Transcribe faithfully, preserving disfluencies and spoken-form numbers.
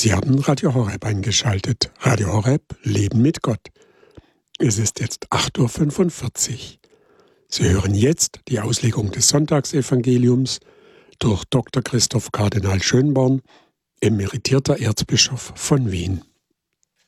Sie haben Radio Horeb eingeschaltet. Radio Horeb, Leben mit Gott. Es ist jetzt acht Uhr fünfundvierzig. Sie hören jetzt die Auslegung des Sonntagsevangeliums durch Doktor Christoph Kardinal Schönborn, emeritierter Erzbischof von Wien.